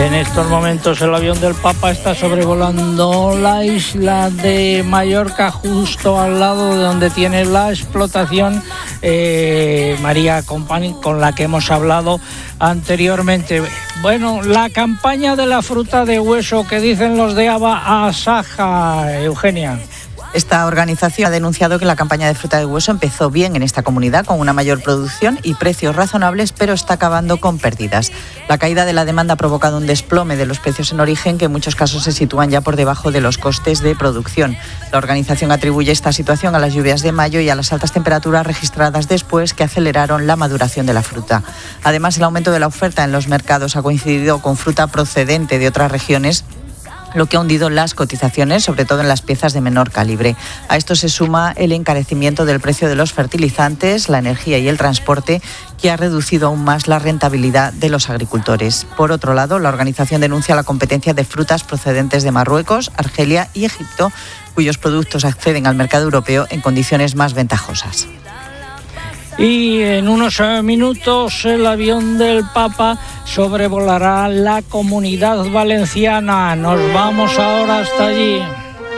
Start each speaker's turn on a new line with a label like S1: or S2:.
S1: En estos momentos el avión del Papa está sobrevolando la isla de Mallorca, justo al lado de donde tiene la explotación María Company, con la que hemos hablado anteriormente. Bueno, la campaña de la fruta de hueso que dicen los de Asaja, Eugenia.
S2: Esta organización ha denunciado que la campaña de fruta de hueso empezó bien en esta comunidad, con una mayor producción y precios razonables, pero está acabando con pérdidas. La caída de la demanda ha provocado un desplome de los precios en origen, que en muchos casos se sitúan ya por debajo de los costes de producción. La organización atribuye esta situación a las lluvias de mayo y a las altas temperaturas registradas después, que aceleraron la maduración de la fruta. Además, el aumento de la oferta en los mercados ha coincidido con fruta procedente de otras regiones, lo que ha hundido las cotizaciones, sobre todo en las piezas de menor calibre. A esto se suma el encarecimiento del precio de los fertilizantes, la energía y el transporte, que ha reducido aún más la rentabilidad de los agricultores. Por otro lado, la organización denuncia la competencia de frutas procedentes de Marruecos, Argelia y Egipto, cuyos productos acceden al mercado europeo en condiciones más ventajosas.
S1: Y en unos minutos el avión del Papa sobrevolará la Comunidad Valenciana. Nos vamos ahora hasta allí.